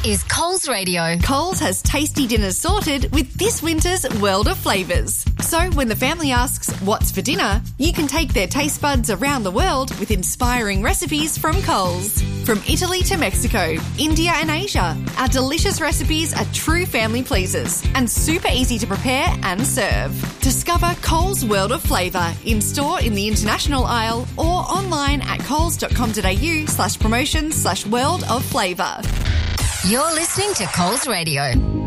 is Coles Radio. Coles has tasty dinners sorted with this winter's world of flavours. So when the family asks, what's for dinner, you can take their taste buds around the world with inspiring recipes from Coles. From Italy to Mexico, India and Asia, our delicious recipes are true family pleasers and super easy to prepare and serve. Discover Coles World of Flavour in-store in the international aisle or online at coles.com.au/promotions/world of flavour. You're listening to Coles Radio.